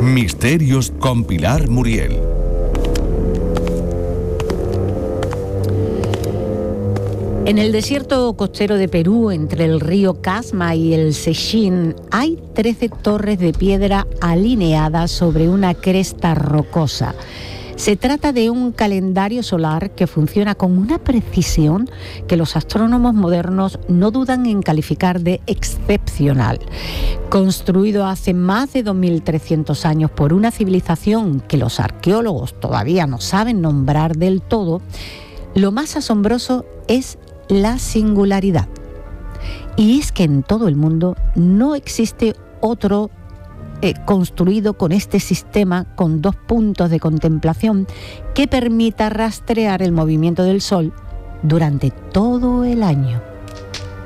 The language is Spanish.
Misterios con Pilar Muriel. En el desierto costero de Perú, entre el río Casma y el Sechín, hay 13 torres de piedra alineadas sobre una cresta rocosa. Se trata de un calendario solar que funciona con una precisión que los astrónomos modernos no dudan en calificar de excepcional. Construido hace más de 2.300 años por una civilización que los arqueólogos todavía no saben nombrar del todo, lo más asombroso es la singularidad. Y es que en todo el mundo no existe otro construido con este sistema con 2 puntos de contemplación que permita rastrear el movimiento del Sol durante todo el año.